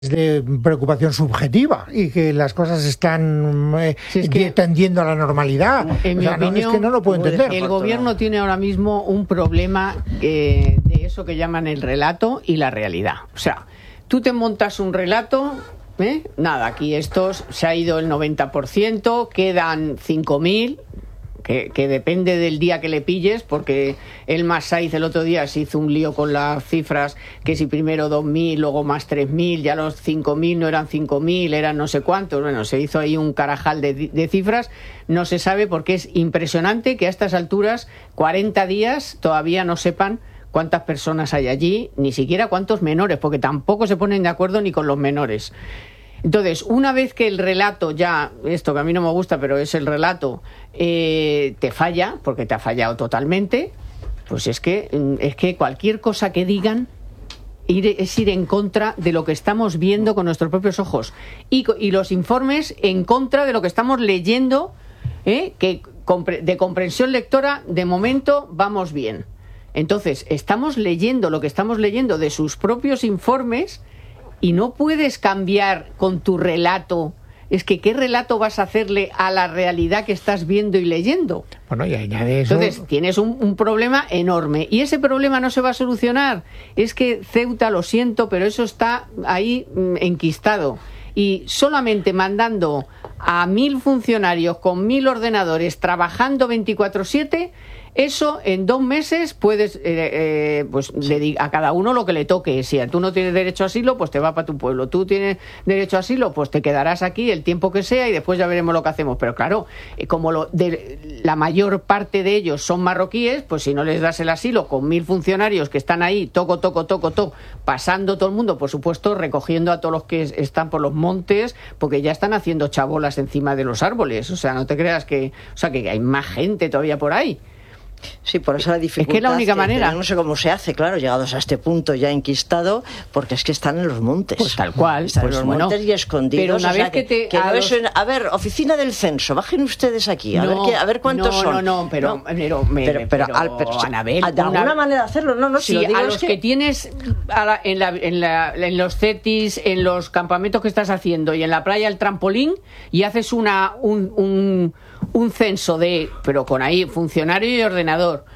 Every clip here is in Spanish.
de preocupación subjetiva y que las cosas están tendiendo a la normalidad. En mi opinión, es que no lo puedo entender. El gobierno tiene ahora mismo un problema de eso que llaman el relato y la realidad. O sea, tú te montas un relato, nada, aquí estos se ha ido el 90%, quedan 5.000, que depende del día que le pilles, porque el Masaiz el otro día se hizo un lío con las cifras, que si primero 2.000, luego más 3.000, ya los 5.000 no eran 5.000, eran no sé cuántos. Bueno, se hizo ahí un carajal de cifras, no se sabe, porque es impresionante que a estas alturas, 40 días, todavía no sepan cuántas personas hay allí, ni siquiera cuántos menores, porque tampoco se ponen de acuerdo ni con los menores. Entonces, una vez que el relato ya, esto que a mí no me gusta, pero es el relato, te falla, porque te ha fallado totalmente, pues es que cualquier cosa que digan es ir en contra de lo que estamos viendo con nuestros propios ojos. Y los informes en contra de lo que estamos leyendo, que de comprensión lectora, de momento vamos bien. Entonces, estamos leyendo lo que estamos leyendo de sus propios informes. Y no puedes cambiar con tu relato. Es que ¿qué relato vas a hacerle a la realidad que estás viendo y leyendo? Bueno, y añade eso. Entonces tienes un problema enorme. Y ese problema no se va a solucionar. Es que Ceuta, lo siento, pero eso está ahí enquistado. Y solamente mandando a 1.000 funcionarios con 1.000 ordenadores trabajando 24/7... Eso en 2 meses puedes a cada uno lo que le toque. Si tú no tienes derecho a asilo, pues te vas para tu pueblo. Tú tienes derecho a asilo, pues te quedarás aquí el tiempo que sea y después ya veremos lo que hacemos. Pero claro, como la mayor parte de ellos son marroquíes, pues si no les das el asilo con 1.000 funcionarios que están ahí, toco, pasando todo el mundo, por supuesto, recogiendo a todos los que están por los montes, porque ya están haciendo chabolas encima de los árboles. O sea, no te creas que hay más gente todavía por ahí. Sí, por eso la dificultad. Es que es la única manera. No sé cómo se hace, claro, llegados a este punto ya enquistado, porque es que están en los montes. Pues tal cual. Están en los montes y escondidos. Pero una vez que a ver, oficina del censo, bajen ustedes aquí, a ver cuántos son. Pero Anabel, de alguna manera hacerlo, si lo digo a los que tienes en los CETIs, en los campamentos que estás haciendo y en la playa el trampolín, y haces un censo pero con ahí funcionario y ordenador,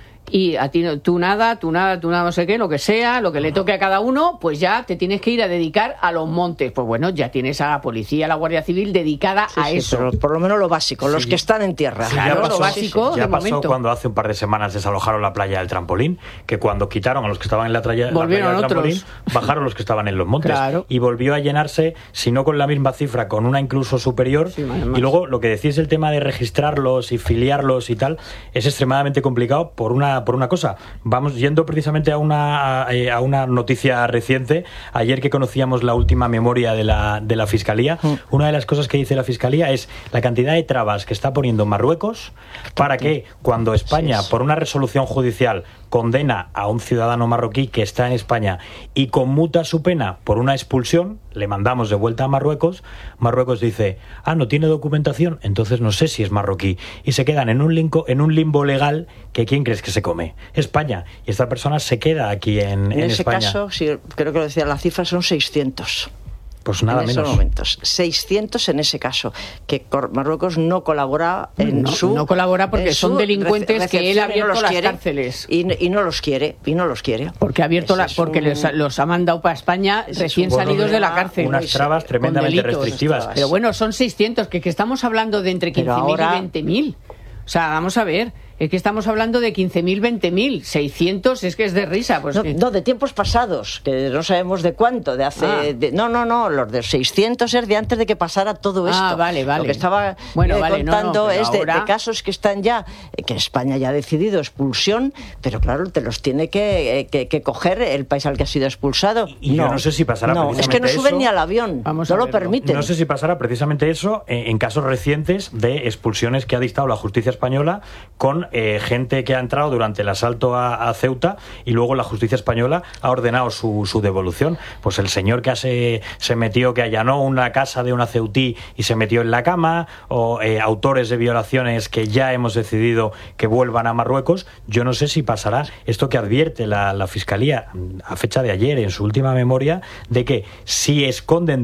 y a ti tú nada, no sé qué, lo que sea, lo que le toque a cada uno, pues ya te tienes que ir a dedicar a los montes. Pues bueno, ya tienes a la policía, a la Guardia Civil dedicada a eso. Pero por lo menos lo básico, los que están en tierra. Sí, claro, lo básico. Ya de pasó momento. Cuando hace un par de semanas desalojaron la playa del trampolín, que cuando quitaron a los que estaban en la playa del trampolín, bajaron los que estaban en los montes. Claro. Y volvió a llenarse, si no con la misma cifra, con una incluso superior. Sí, más. Y luego lo que decís, el tema de registrarlos y filiarlos y tal, es extremadamente complicado por una cosa. Vamos yendo precisamente a una noticia reciente. Ayer que conocíamos la última memoria de la Fiscalía, una de las cosas que dice la Fiscalía es la cantidad de trabas que está poniendo Marruecos para que cuando España, por una resolución judicial, condena a un ciudadano marroquí que está en España y conmuta su pena por una expulsión, le mandamos de vuelta a Marruecos. Marruecos dice, no tiene documentación, entonces no sé si es marroquí. Y se quedan en un limbo legal que ¿quién crees que se come? España. Y esta persona se queda aquí en España. En ese caso, sí, creo que lo decía, la cifra son 600. Pues nada en menos. esos momentos. 600 en ese caso. Que Marruecos no colabora No colabora porque son delincuentes que él ha abierto las cárceles. Y no los quiere. Porque ha abierto los ha mandado para España recién salidos de la cárcel. Unas trabas tremendamente restrictivas. Pero bueno, son 600, que estamos hablando de entre 15.000 y 20.000. O sea, vamos a ver, es que estamos hablando de 15.000, 20.000, 600, es que es de risa. Pues no, de tiempos pasados, que no sabemos de cuánto, de hace... los de 600 es de antes de que pasara todo esto. Vale. Lo que estaba contando es de casos que están ya, que España ya ha decidido expulsión, pero claro, te los tiene que coger el país al que ha sido expulsado. Y yo no sé si pasará precisamente es que no suben eso, ni al avión, no lo permiten. No sé si pasará precisamente eso en casos recientes de expulsiones que ha dictado la justicia española con con gente que ha entrado durante el asalto a Ceuta y luego la justicia española ha ordenado su devolución. Pues el señor que se metió, que allanó una casa de una ceutí y se metió en la cama, o autores de violaciones que ya hemos decidido que vuelvan a Marruecos. Yo no sé si pasará esto que advierte la Fiscalía a fecha de ayer en su última memoria, de que si esconden